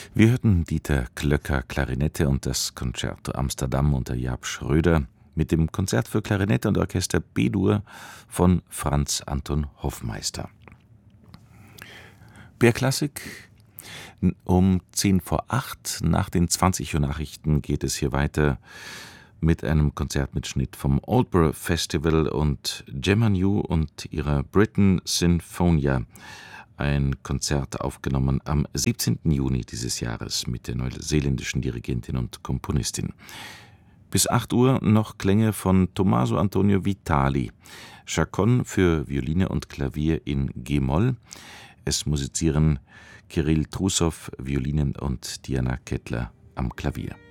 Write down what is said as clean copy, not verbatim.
Wir hörten Dieter Klöcker Klarinette und das Concerto Amsterdam unter Jaap Schröder mit dem Konzert für Klarinette und Orchester B-Dur von Franz Anton Hoffmeister. BR Klassik um 7:10 nach den 20 Uhr Nachrichten geht es hier weiter mit einem Konzertmitschnitt vom Oldborough Festival und Gemma New und ihrer Britain Sinfonia. Ein Konzert aufgenommen am 17. Juni dieses Jahres mit der neuseeländischen Dirigentin und Komponistin. Bis 8 Uhr noch Klänge von Tommaso Antonio Vitali. Chaconne für Violine und Klavier in G-Moll. Es musizieren Kirill Trussow, Violinen und Diana Kettler am Klavier.